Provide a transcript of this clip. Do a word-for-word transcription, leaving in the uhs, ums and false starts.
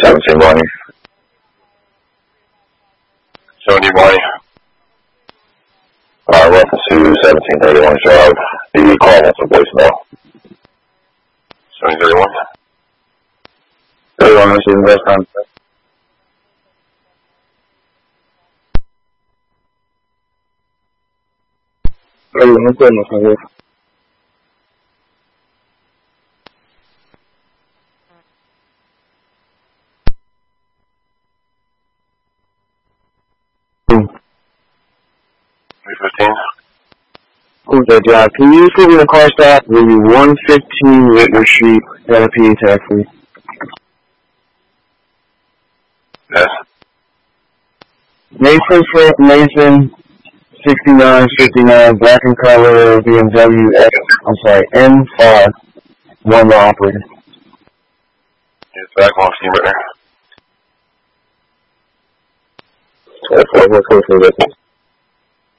seventeen morning. seventeen morning. Uh, reference to seventeen thirty-one Drive. The call wants a voicemail. seventeen thirty-one. thirty-one, this is the best time. thirty-one, no problem, no problem. three fifteen. Who's that drive? Can you put me in the car stop? Will be one fifteen Whitmer Street, Santa P A taxi. Yes. Mason, Frank Mason, sixty-nine fifty-nine, black and color, B M W, X, I'm sorry, M five, one law operator. Yes, back on steam right there. twelve, four, four, four, four,